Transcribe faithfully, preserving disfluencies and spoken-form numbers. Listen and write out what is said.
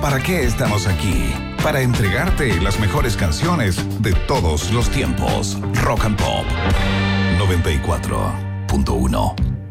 ¿para qué estamos aquí? Para entregarte las mejores canciones de todos los tiempos. Rock and Pop noventa y cuatro punto uno.